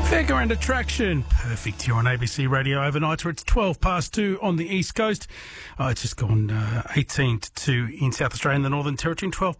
Fairground Attraction, perfect here on ABC Radio overnight, where it's 12 past 2 on the East Coast. It's just gone 18 to 2 in South Australia and the Northern Territory, and 12